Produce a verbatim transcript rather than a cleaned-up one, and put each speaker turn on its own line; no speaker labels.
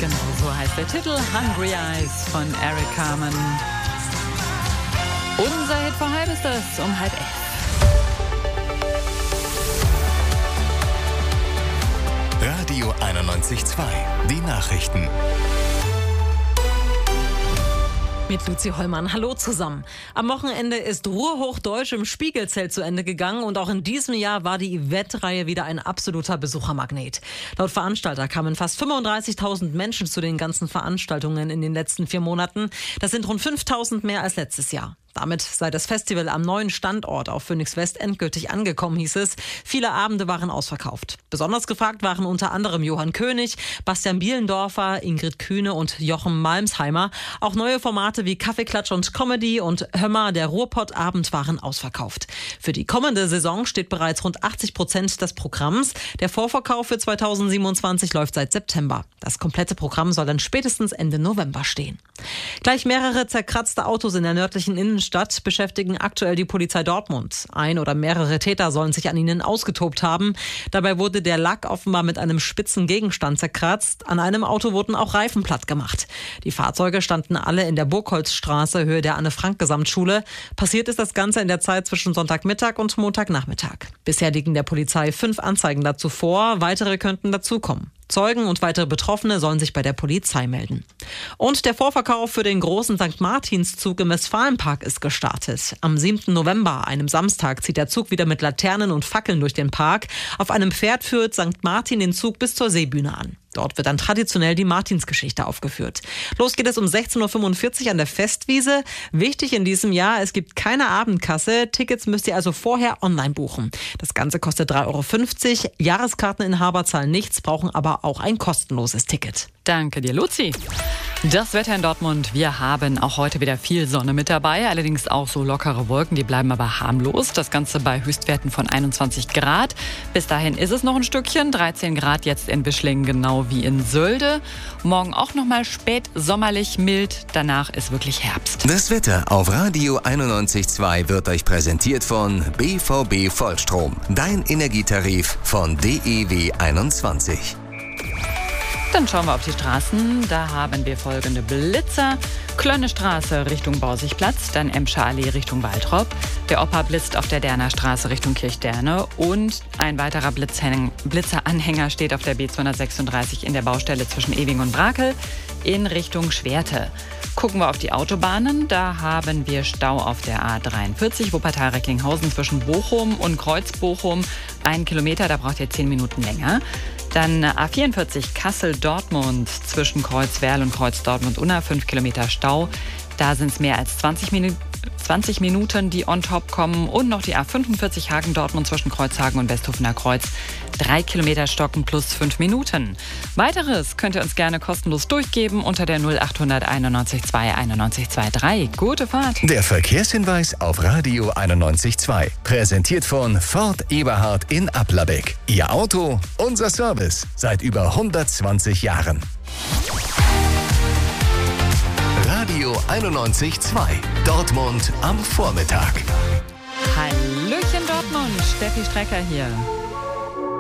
Genau so heißt der Titel, Hungry Eyes von Eric Carmen. Unser Hit vor halb ist das, um halb elf.
Radio einundneunzig Komma zwei, die Nachrichten.
Mit Luzi Hollmann. Hallo zusammen. Am Wochenende ist Ruhrhochdeutsch im Spiegelzelt zu Ende gegangen und auch in diesem Jahr war die Eventreihe wieder ein absoluter Besuchermagnet. Laut Veranstalter kamen fast fünfunddreißigtausend Menschen zu den ganzen Veranstaltungen in den letzten vier Monaten. Das sind rund fünftausend mehr als letztes Jahr. Damit sei das Festival am neuen Standort auf Phoenix West endgültig angekommen, hieß es. Viele Abende waren ausverkauft. Besonders gefragt waren unter anderem Johann König, Bastian Bielendorfer, Ingrid Kühne und Jochen Malmsheimer. Auch neue Formate wie Kaffeeklatsch und Comedy und Hömmer, der Ruhrpott-Abend waren ausverkauft. Für die kommende Saison steht bereits rund achtzig Prozent des Programms. Der Vorverkauf für zweitausendsiebenundzwanzig läuft seit September. Das komplette Programm soll dann spätestens Ende November stehen. Gleich mehrere zerkratzte Autos in der nördlichen Innenstadt beschäftigen aktuell die Polizei Dortmund. Ein oder mehrere Täter sollen sich an ihnen ausgetobt haben. Dabei wurde der Lack offenbar mit einem spitzen Gegenstand zerkratzt. An einem Auto wurden auch Reifen platt gemacht. Die Fahrzeuge standen alle in der Burgholzstraße, Höhe der Anne-Frank-Gesamtschule. Passiert ist das Ganze in der Zeit zwischen Sonntagmittag und Montagnachmittag. Bisher liegen der Polizei fünf Anzeigen dazu vor. Weitere könnten dazukommen. Zeugen und weitere Betroffene sollen sich bei der Polizei melden. Und der Vorverkauf für den großen Sankt Martinszug im Westfalenpark ist gestartet. Am siebten November, einem Samstag, zieht der Zug wieder mit Laternen und Fackeln durch den Park. Auf einem Pferd führt Sankt Martin den Zug bis zur Seebühne an. Dort wird dann traditionell die Martinsgeschichte aufgeführt. Los geht es um sechzehn Uhr fünfundvierzig an der Festwiese. Wichtig in diesem Jahr, es gibt keine Abendkasse. Tickets müsst ihr also vorher online buchen. Das Ganze kostet drei Euro fünfzig. Jahreskarteninhaber zahlen nichts, brauchen aber auch ein kostenloses Ticket.
Danke dir, Luzi. Das Wetter in Dortmund, wir haben auch heute wieder viel Sonne mit dabei, allerdings auch so lockere Wolken, die bleiben aber harmlos. Das Ganze bei Höchstwerten von einundzwanzig Grad. Bis dahin ist es noch ein Stückchen, dreizehn Grad jetzt in Bischlingen, genau wie in Sölde. Morgen auch noch mal spät sommerlich mild, danach ist wirklich Herbst.
Das Wetter auf Radio einundneunzig Komma zwei wird euch präsentiert von B V B Vollstrom, dein Energietarif von D E W einundzwanzig.
Dann schauen wir auf die Straßen. Da haben wir folgende Blitzer. Klönne Straße Richtung Borsigplatz, dann Emscher Allee Richtung Waltrop. Der Opa blitzt auf der Derner Straße Richtung Kirchderne. Und ein weiterer Blitzhäng- Blitzeranhänger steht auf der B zweihundertsechsunddreißig in der Baustelle zwischen Ewing und Brakel in Richtung Schwerte. Gucken wir auf die Autobahnen. Da haben wir Stau auf der A dreiundvierzig, Wuppertal-Recklinghausen zwischen Bochum und Kreuz-Bochum. Ein Kilometer, da braucht ihr zehn Minuten länger. Dann A vierundvierzig Kassel-Dortmund zwischen Kreuzwerl und Kreuz-Dortmund-Unna, fünf Kilometer Stau. Da sind es mehr als zwanzig Minuten. zwanzig Minuten, die on top kommen. Und noch die A fünfundvierzig Hagen-Dortmund zwischen Kreuzhagen und Westhofener Kreuz. Drei Kilometer Stocken plus fünf Minuten. Weiteres könnt ihr uns gerne kostenlos durchgeben unter der null achthundert einundneunzig zwei einundneunzig dreiundzwanzig. Gute Fahrt.
Der Verkehrshinweis auf Radio einundneunzig Komma zwei. Präsentiert von Ford Eberhard in Applerbeck. Ihr Auto, unser Service. Seit über hundertzwanzig Jahren. Radio einundneunzig Komma zwei. Dortmund am Vormittag.
Hallöchen Dortmund, Steffi Strecker hier.